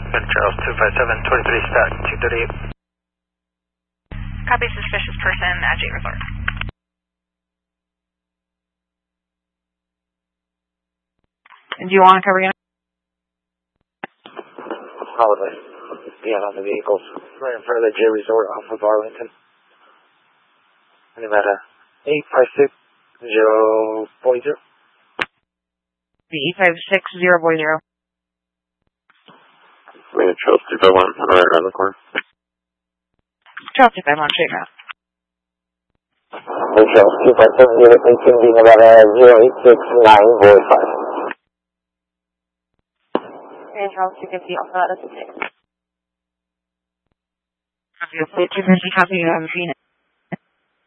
Good, Charles 257, 23 stat, 238. Copy suspicious person at J Resort. And do you want to cover your... Holiday. Yeah, on the vehicles. Right in front of the J Resort off of Arlington. Nevada 856040. 856040. Charles 251, right around the corner. Charles 251, straight route. Charles 257, unit 18, Nevada 086945. And Charles 250, also that is a 6. Copy of plate 250, copy of Phoenix.